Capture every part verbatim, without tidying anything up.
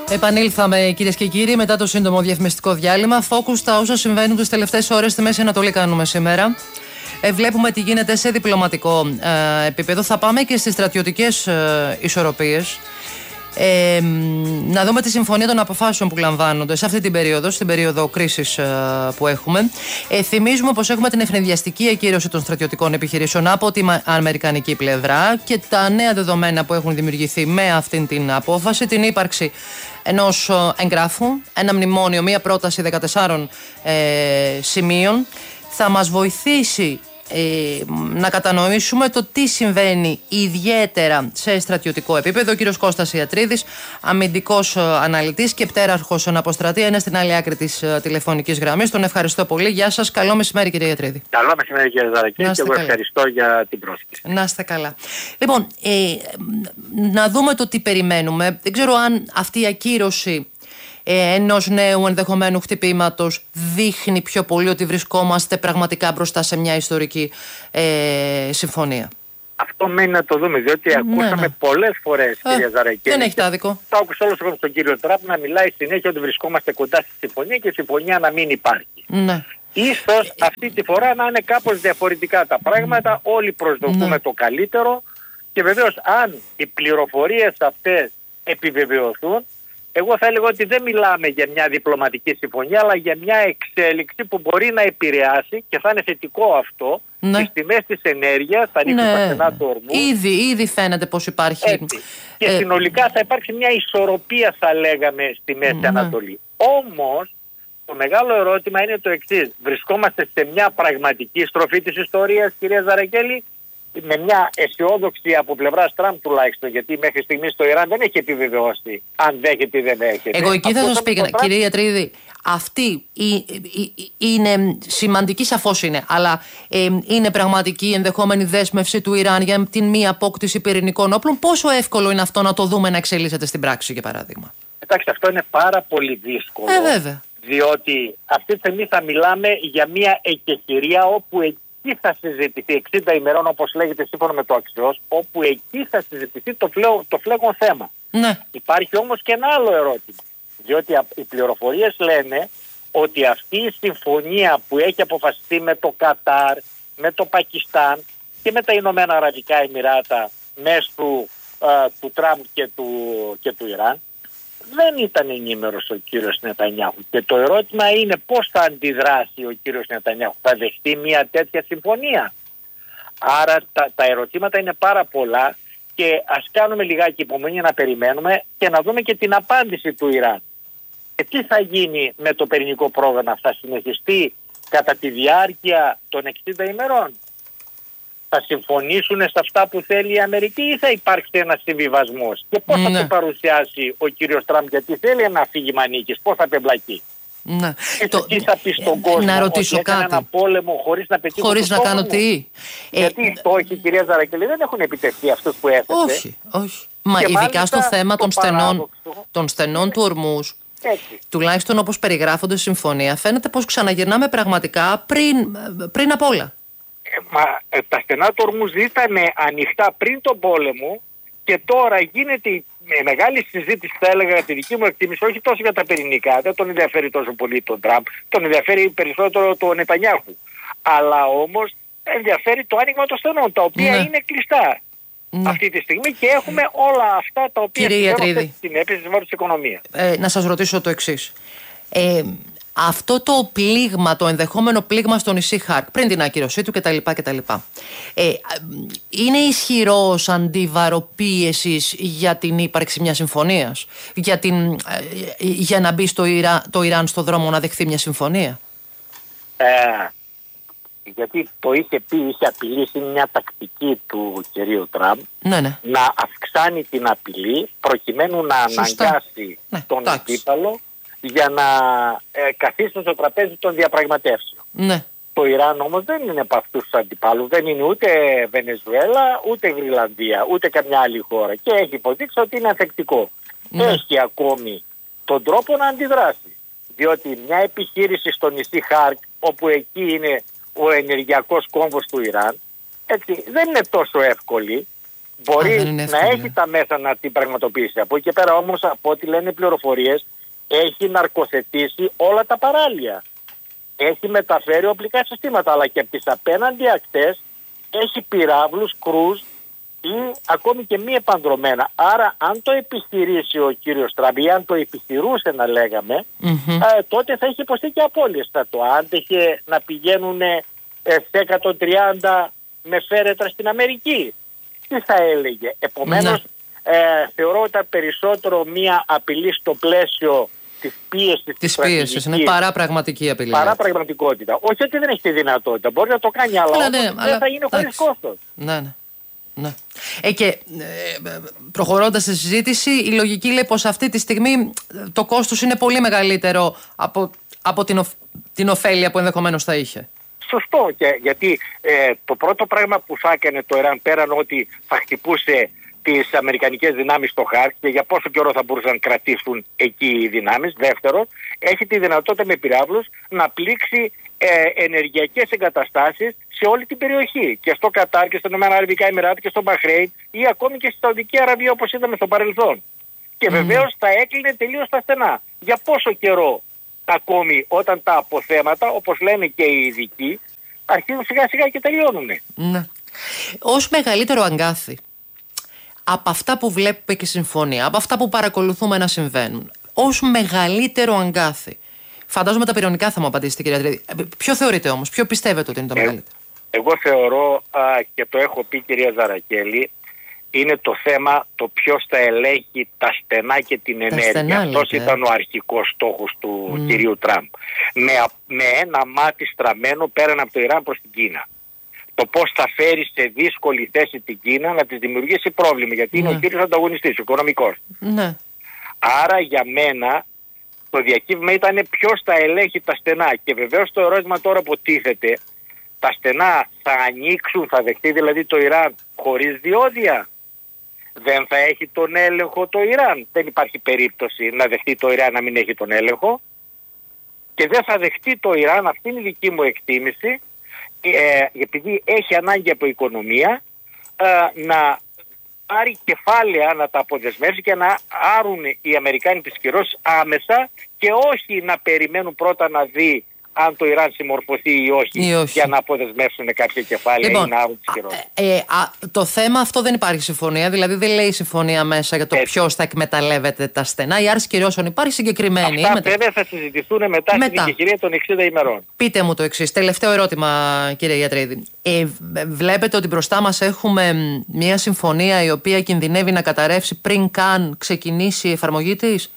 Επανήλθαμε, κυρίες και κύριοι, μετά το σύντομο διαφημιστικό διάλειμμα. Φόκους στα όσα συμβαίνουν τις τελευταίες ώρες στη Μέση Ανατολή κάνουμε σήμερα. Ε, βλέπουμε τι γίνεται σε διπλωματικό ε, επίπεδο. Θα πάμε και στις στρατιωτικές ε, ισορροπίες. Ε, να δούμε τη συμφωνία των αποφάσεων που λαμβάνονται σε αυτή την περίοδο, στην περίοδο κρίσης ε, που έχουμε. Ε, θυμίζουμε πως έχουμε την ευνηδιαστική ακύρωση των στρατιωτικών επιχειρήσεων από την αμερικανική πλευρά και τα νέα δεδομένα που έχουν δημιουργηθεί με αυτήν την απόφαση, την ύπαρξη ενός εγγράφου, ένα μνημόνιο, μία πρόταση δεκατεσσάρων ε, σημείων, θα μας βοηθήσει Ε, να κατανοήσουμε το τι συμβαίνει ιδιαίτερα σε στρατιωτικό επίπεδο. Ο κύριος Κώστας Ιατρίδης, αμυντικός αναλυτής και πτέραρχος αναποστρατεία, είναι στην άλλη άκρη της τηλεφωνικής γραμμής. Τον ευχαριστώ πολύ. Γεια σας. Καλό μεσημέρι, κύριε Ιατρίδη. Καλό μεσημέρι, κύριε Ζαρακή, και εγώ ευχαριστώ για την πρόσκληση. Να είστε καλά. Λοιπόν, ε, να δούμε το τι περιμένουμε. Δεν ξέρω αν αυτή η ακύρωση ενός νέου ενδεχομένου χτυπήματος δείχνει πιο πολύ ότι βρισκόμαστε πραγματικά μπροστά σε μια ιστορική ε, συμφωνία. Αυτό μένει να το δούμε, διότι ναι, ακούσαμε ναι. πολλές φορές, ε, κυρία Ζαρακή. Δεν έχει άδικο. Το άκουσα όλος ο τον κύριο Τραμπ να μιλάει συνέχεια ότι βρισκόμαστε κοντά στη συμφωνία και η συμφωνία να μην υπάρχει. Ναι. Ίσως αυτή τη φορά να είναι κάπως διαφορετικά τα πράγματα, όλοι προσδοκούμε ναι. το καλύτερο και βεβαίως αν οι πληροφορίες αυτές επιβεβαιωθούν, εγώ θα έλεγα ότι δεν μιλάμε για μια διπλωματική συμφωνία, αλλά για μια εξέλιξη που μπορεί να επηρεάσει, και θα είναι θετικό αυτό, ναι. τις τιμές της ενέργειας, θα ανοίξει ναι. τα στενά του ορμού. Ήδη, ήδη φαίνεται πως υπάρχει. Έτσι. Και ε... συνολικά θα υπάρξει μια ισορροπία, θα λέγαμε, στη Μέση ναι. Ανατολή. Όμως, το μεγάλο ερώτημα είναι το εξής. Βρισκόμαστε σε μια πραγματική στροφή της ιστορίας, κυρία Ζαρακέλη, με μια αισιόδοξη από πλευράς Τραμπ τουλάχιστον, γιατί μέχρι στιγμής το Ιράν δεν έχει επιβεβαιώσει αν δέχεται ή δεν δέχεται. Εγώ εκεί θα σας πήγαινα, κύριε Ιατρίδη, αυτή είναι σημαντική, σαφώς είναι, αλλά ε, είναι πραγματική η ενδεχόμενη δέσμευση του Ιράν για την μη απόκτηση πυρηνικών όπλων. Πόσο εύκολο είναι αυτό να το δούμε να εξελίσσεται στην πράξη, για παράδειγμα? Εντάξει, αυτό είναι πάρα πολύ δύσκολο. Ε, βέβαια. Διότι αυτή τη στιγμή θα μιλάμε για μια εκεχηρία όπου εκεί θα συζητηθεί, εξήντα ημερών όπως λέγεται σύμφωνα με το Αξιός, όπου εκεί θα συζητηθεί το, φλέγον, το φλέγον θέμα. Ναι. Υπάρχει όμως και ένα άλλο ερώτημα, διότι οι πληροφορίες λένε ότι αυτή η συμφωνία που έχει αποφασιστεί με το Κατάρ, με το Πακιστάν και με τα Ηνωμένα Αραβικά Εμιράτα μέσω του, uh, του Τραμπ και του, και του Ιράν, δεν ήταν ενήμερος ο κύριος Νετανιάχου. Και το ερώτημα είναι πώς θα αντιδράσει ο κύριος Νετανιάχου. Θα δεχτεί μια τέτοια συμφωνία? Άρα τα, τα ερωτήματα είναι πάρα πολλά και ας κάνουμε λιγάκι υπομονή να περιμένουμε και να δούμε και την απάντηση του Ιράν. Και τι θα γίνει με το πυρηνικό πρόγραμμα? Θα συνεχιστεί κατά τη διάρκεια των εξήντα ημερών? Θα συμφωνήσουν σε αυτά που θέλει η Αμερική ή θα υπάρξει ένας συμβιβασμός? Και πώς ναι. θα το παρουσιάσει ο κύριος Τραμπ, γιατί θέλει ένα αφήγημα νίκης, πώς θα πεμπλακεί? Ναι. Και το... τι θα πει στον κόσμο? Να ρωτήσω ότι κάτι. Ένα πόλεμο χωρίς να πετύχει. Χωρίς να κάνω τι? Γιατί οι στόχοι, κυρία Ζαρακελή, δεν έχουν επιτευχθεί αυτούς που έθεσε. Όχι, όχι. Μα και ειδικά στο θέμα των στενών, των στενών του ορμούς, έτσι. Τουλάχιστον όπως περιγράφονται στη συμφωνία, φαίνεται πως ξαναγυρνάμε πραγματικά πριν, πριν απ' όλα. Μα ε, τα στενά του ορμούς ήταν ανοιχτά πριν τον πόλεμο και τώρα γίνεται με μεγάλη συζήτηση, θα έλεγα, τη δική μου εκτίμηση, όχι τόσο για τα πυρηνικά, δεν τον ενδιαφέρει τόσο πολύ τον Τραμπ, τον ενδιαφέρει περισσότερο τον Νετανιάχου. Αλλά όμως ενδιαφέρει το άνοιγμα των στενών, τα οποία ναι. είναι κλειστά ναι. αυτή τη στιγμή και έχουμε όλα αυτά τα οποία συνέβαιναν στην έπιση της βόρειας οικονομίας. Ε, να σας ρωτήσω το εξής. Ε, Αυτό το πλήγμα, το ενδεχόμενο πλήγμα στο νησί Χάρκ, πριν την ακύρωσή του κτλ. κτλ. Ε, είναι ισχυρός αντίβαρο πίεσης για την ύπαρξη μιας συμφωνίας, για, την, ε, για να μπει στο Ιρά, το Ιράν στο δρόμο να δεχθεί μια συμφωνία? Ε, γιατί το είχε πει, είχε απειλήσει μια τακτική του κυρίου Τραμπ ναι, ναι. να αυξάνει την απειλή προκειμένου να Σωστά. αναγκάσει ναι, τον τάξη. αντίπαλο για να ε, καθίσουν στο τραπέζι των διαπραγματεύσεων. Ναι. Το Ιράν όμως δεν είναι από αυτούς τους αντιπάλους, δεν είναι ούτε Βενεζουέλα, ούτε Γρυλανδία, ούτε καμιά άλλη χώρα και έχει υποδείξει ότι είναι ανθεκτικό. Ναι. Έχει ακόμη τον τρόπο να αντιδράσει, διότι μια επιχείρηση στο νησί Χάρκ, όπου εκεί είναι ο ενεργειακός κόμβος του Ιράν, έτσι, δεν είναι τόσο εύκολη μπορεί Α, να έχει τα μέσα να την πραγματοποιήσει. Από εκεί και πέρα όμως, από ό,τι λένε οι πληροφορίες, έχει ναρκοθετήσει όλα τα παράλια. Έχει μεταφέρει οπλικά συστήματα, αλλά και από τις απέναντι ακτές έχει πυράβλους, κρούζ ή ακόμη και μη επανδρομένα. Άρα αν το επιχειρήσει ο κύριος Τραμπ ή αν το επιχειρούσε να λέγαμε, mm-hmm. ε, τότε θα είχε υποστεί και απώλειες. Θα το άντεχε να πηγαίνουν ε, σε εκατόν τριάντα με φέρετρα στην Αμερική. Τι θα έλεγε. Επομένως mm-hmm. ε, θεωρώ ότι ήταν περισσότερο μία απειλή στο πλαίσιο της πίεσης της, της πίεσης. Είναι παρά πραγματική απειλή. Παρά πραγματικότητα. Όχι ότι δεν έχει τη δυνατότητα. Μπορεί να το κάνει, αλλά, αλλά, ναι, δεν αλλά θα είναι χωρίς κόστος. Ναι, ναι. Ναι. Ε, και ε, προχωρώντας στη συζήτηση, η λογική λέει πως αυτή τη στιγμή το κόστος είναι πολύ μεγαλύτερο από, από την, οφ, την ωφέλεια που ενδεχομένως θα είχε. Σωστό. Και, γιατί ε, το πρώτο πράγμα που θα έκανε το Ιράν, πέραν ότι θα χτυπούσε τις αμερικανικές δυνάμεις στο χάρτη και για πόσο καιρό θα μπορούσαν να κρατήσουν εκεί οι δυνάμεις. Δεύτερο, έχει τη δυνατότητα με πυράβλους να πλήξει ε, ενεργειακές εγκαταστάσεις σε όλη την περιοχή. Και στο Κατάρ και στα Ηνωμένα Αραβικά Εμιράτα και στο Μπαχρέιν ή ακόμη και στη Σαουδική Αραβία, όπως είδαμε στο παρελθόν. Και βεβαίως mm. θα έκλεινε τελείως τα στενά. Για πόσο καιρό ακόμη, όταν τα αποθέματα, όπως λένε και οι ειδικοί, αρχίζουν σιγά σιγά και τελειώνουν. Ναι. Ως μεγαλύτερο αγκάθι από αυτά που βλέπουμε και συμφωνία, από αυτά που παρακολουθούμε να συμβαίνουν, ως μεγαλύτερο αγκάθι, φαντάζομαι τα πυρηνικά θα μου απαντήσετε, κυρία Ατρίδη. Ποιο θεωρείτε όμως, ποιο πιστεύετε ότι είναι το ε, μεγαλύτερο? Εγώ θεωρώ, α, και το έχω πει, κυρία Ζαρακέλη, είναι το θέμα το ποιος θα ελέγχει τα στενά και την τα ενέργεια. Αυτός ήταν ο αρχικός στόχος του mm. κυρίου Τραμπ. Με, με ένα μάτι στραμμένο πέραν από το Ιράν προς την Κίνα. Το πώς θα φέρει σε δύσκολη θέση την Κίνα, να της δημιουργήσει πρόβλημα, γιατί ναι. είναι ο κύριος ανταγωνιστής, ο οικονομικός. Ναι. Άρα για μένα το διακύβημα ήταν ποιος θα ελέγχει τα στενά. Και βεβαίως το ερώτημα τώρα που τίθεται, τα στενά θα ανοίξουν, θα δεχτεί δηλαδή το Ιράν χωρίς διόδια? Δεν θα έχει τον έλεγχο το Ιράν? Δεν υπάρχει περίπτωση να δεχτεί το Ιράν να μην έχει τον έλεγχο. Και δεν θα δεχτεί το Ιράν, αυτή είναι η δική μου εκτίμηση, Ε, επειδή έχει ανάγκη από οικονομία, ε, να πάρει κεφάλαια, να τα αποδεσμεύσει και να άρουν οι Αμερικάνοι τις κυρώσεις άμεσα και όχι να περιμένουν πρώτα να δει αν το Ιράν συμμορφωθεί ή όχι, ή όχι. για να αποδεσμεύσουν κάποια κεφάλαια λοιπόν, ή να άρουν τις κυρώσεις. Ε, ε, το θέμα αυτό δεν υπάρχει συμφωνία, δηλαδή δεν λέει συμφωνία μέσα για το ποιος θα εκμεταλλεύεται τα στενά. Η άρση κυρώσεων υπάρχει συγκεκριμένη. Αυτά μετα... βέβαια θα συζητηθούν μετά, μετά. την δικαιοσύνη των εξήντα ημερών. Πείτε μου το εξής. Τελευταίο ερώτημα, κύριε Ιατρίδη. Ε, βλέπετε ότι μπροστά μας έχουμε μια συμφωνία η οποία κινδυνεύει να καταρρεύσει πριν καν ξεκινήσει η εφαρμογή της,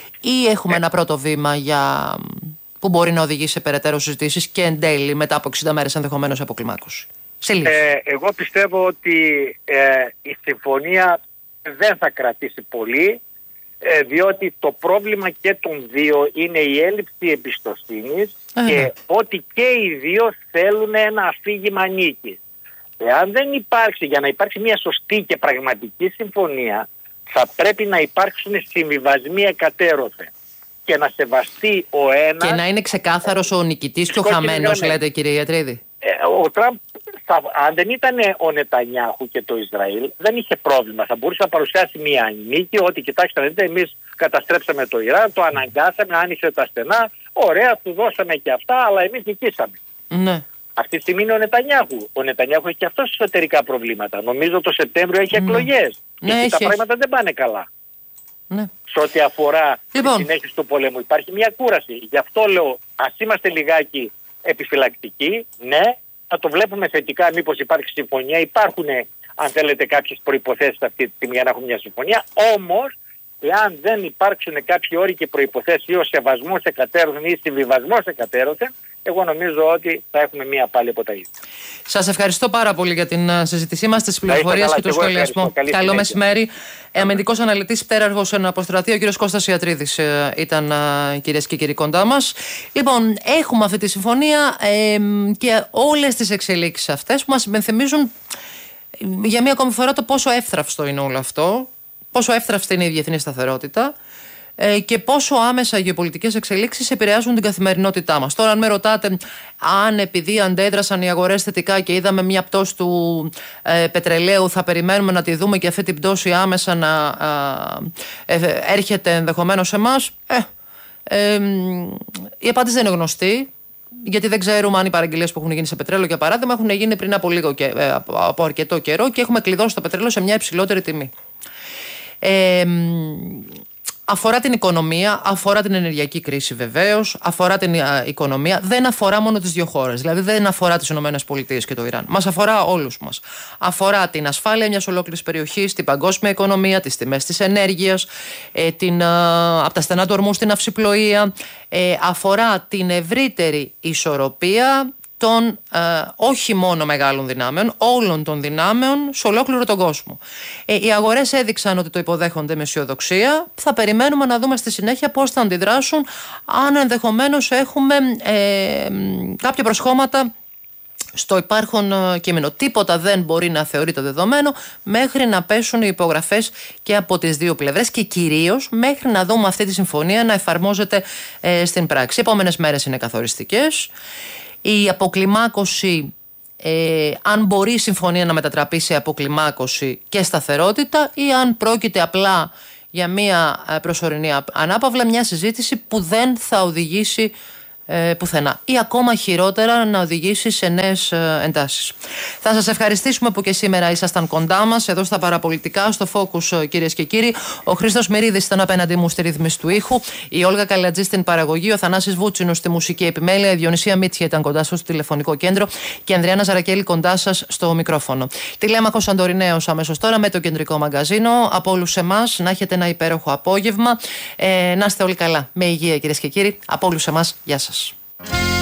ή έχουμε ε. ένα πρώτο βήμα για... που μπορεί να οδηγήσει σε περαιτέρω συζητήσεις και εν τέλει μετά από εξήντα μέρες ενδεχομένως αποκλιμάκωση? Ε, εγώ πιστεύω ότι ε, η συμφωνία δεν θα κρατήσει πολύ, ε, διότι το πρόβλημα και των δύο είναι η έλλειψη εμπιστοσύνης ε, και ότι και οι δύο θέλουν ένα αφήγημα νίκης. Εάν δεν υπάρξει, για να υπάρξει μια σωστή και πραγματική συμφωνία, θα πρέπει να υπάρξουν συμβιβασμοί εκατέρωθεν και να σεβαστεί ο ένας... Και να είναι ξεκάθαρος ο νικητής και ο χαμένος, λέτε, κύριε Ιατρίδη. Ε, ο Τραμπ, θα, αν δεν ήταν ο Νετανιάχου και το Ισραήλ, δεν είχε πρόβλημα. Θα μπορούσε να παρουσιάσει μια νίκη, ότι κοιτάξτε να δείτε, εμείς καταστρέψαμε το Ιράν, το αναγκάσαμε, άνοιξε τα στενά, ωραία, του δώσαμε και αυτά, αλλά εμείς νικήσαμε. Ναι. Αυτή τη στιγμή είναι ο Νετανιάχου. Ο Νετανιάχου έχει και αυτός εσωτερικά προβλήματα. Νομίζω το Σεπτέμβριο έχει ναι. εκλογές. Ναι, και έχει, τα έχει. πράγματα δεν πάνε καλά. Ναι. Σε ό,τι αφορά λοιπόν. τη συνέχιση του πολέμου, υπάρχει μια κούραση. Γι' αυτό λέω, ας είμαστε λιγάκι επιφυλακτικοί. Ναι, να το βλέπουμε θετικά, μήπως υπάρχει συμφωνία. Υπάρχουν, αν θέλετε, κάποιες προϋποθέσεις αυτή τη στιγμή για να έχουμε μια συμφωνία. Όμως, εάν δεν υπάρξουν κάποιοι όροι και προϋποθέσεις ή ο σεβασμός εκατέρωθεν ή συμβιβασμός εκατέρωθεν, εγώ νομίζω ότι θα έχουμε μία πάλι αποταγή. Σας ευχαριστώ πάρα πολύ για την συζήτησή μας, τις πληροφορίες και το σχολιασμό. Καλό μεσημέρι. Αμυντικός αναλυτής πτέραρχος εν αποστρατεία, ο κύριος Κώστας Ιατρίδης ήταν, κυρίες και κύριοι, κοντά μας. Λοιπόν, έχουμε αυτή τη συμφωνία ε, και όλες τις εξελίξεις αυτές που μας υπενθυμίζουν για μία ακόμη φορά το πόσο εύθραυστο είναι όλο αυτό, πόσο εύθραυστη είναι η διεθνή σταθερότητα. ε, και πόσο άμεσα οι γεωπολιτικές εξελίξεις επηρεάζουν την καθημερινότητά μας. Τώρα, αν με ρωτάτε αν επειδή αντέδρασαν οι αγορές θετικά και είδαμε μια πτώση του ε, πετρελαίου, θα περιμένουμε να τη δούμε και αυτή την πτώση άμεσα να ε, ε, έρχεται ενδεχομένως σε εμάς, ε, ε, η απάντηση δεν είναι γνωστή. Γιατί δεν ξέρουμε αν οι παραγγελίες που έχουν γίνει σε πετρέλαιο, για παράδειγμα, έχουν γίνει πριν από, λίγο και, ε, από αρκετό καιρό και έχουμε κλειδώσει το πετρέλαιο σε μια υψηλότερη τιμή. Ε, αφορά την οικονομία, αφορά την ενεργειακή κρίση βεβαίως, αφορά την α, οικονομία, δεν αφορά μόνο τις δύο χώρες, δηλαδή δεν αφορά τις ΗΠΑ και το Ιράν. Μας αφορά όλους μας. Αφορά την ασφάλεια μιας ολόκληρης περιοχής, την παγκόσμια οικονομία, τις τιμές της ενέργειας, ε, την, α, από τα στενά του ορμού στην αυσιπλοεία, ε, αφορά την ευρύτερη ισορροπία των ε, όχι μόνο μεγάλων δυνάμεων, όλων των δυνάμεων σε ολόκληρο τον κόσμο. Ε, οι αγορές έδειξαν ότι το υποδέχονται με αισιοδοξία. Θα περιμένουμε να δούμε στη συνέχεια πώς θα αντιδράσουν, αν ενδεχομένως έχουμε ε, κάποια προσχώματα στο υπάρχον κείμενο. Τίποτα δεν μπορεί να θεωρείται δεδομένο μέχρι να πέσουν οι υπογραφές και από τις δύο πλευρές και κυρίως μέχρι να δούμε αυτή τη συμφωνία να εφαρμόζεται ε, στην πράξη. Οι επόμενες μέρες είναι καθοριστικές. Η αποκλιμάκωση, ε, αν μπορεί η συμφωνία να μετατραπεί σε αποκλιμάκωση και σταθερότητα ή αν πρόκειται απλά για μια προσωρινή ανάπαυλα, μια συζήτηση που δεν θα οδηγήσει ε, πουθενά ή ακόμα χειρότερα να οδηγήσει σε νέες ε, εντάσεις. Θα σας ευχαριστήσουμε που και σήμερα ήσασταν κοντά μας εδώ στα παραπολιτικά, στο Focus, κυρίες και κύριοι. Ο Χρήστος Μυρίδης ήταν απέναντί μου στη ρύθμιση του ήχου, η Όλγα Καλατζή στην παραγωγή, ο Θανάσης Βούτσινος στη μουσική επιμέλεια, η Διονυσία Μίτσια ήταν κοντά σας στο τηλεφωνικό κέντρο και η Ανδριάννα Ζαρακέλη κοντά σας στο μικρόφωνο. Τηλέμαχος Αντορινέος αμέσως τώρα με το κεντρικό μαγκαζίνο. Από όλους εμάς να έχετε ένα υπέροχο απόγευμα. Ε, να είστε όλοι καλά. Με υγεία, κυρίες και κύριοι. Από όλους εμάς, γεια σας.